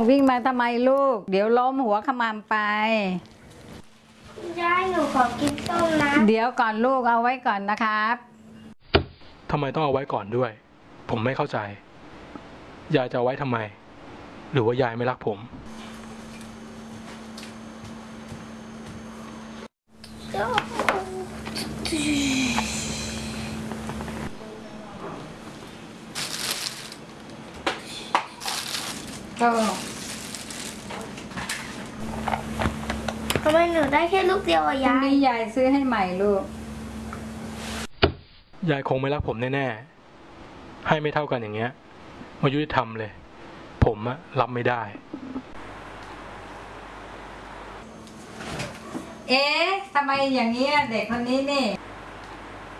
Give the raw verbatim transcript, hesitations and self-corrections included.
วิ่งมาทำไมลูกเดี๋ยวล้มหัวขมำไปยายหนูขอกินส้มนะเดี๋ยวก่อนลูกเอาไว้ก่อนนะครับทำไมต้องเอาไว้ก่อนด้วยผมไม่เข้าใจยายจะเอาไว้ทำไมหรือว่ายายไม่รักผมก็ทำไมหนูได้แค่ลูกเดียวอะพรุ่งยายนี้ยายซื้อให้ใหม่ลูกยายคงไม่รักผมแน่ๆให้ไม่เท่ากันอย่างเงี้ยไม่ยุติธรรมเลยผมอะรับไม่ได้เอ๊ะทำไมอย่างนี้เด็กคนนี้นี่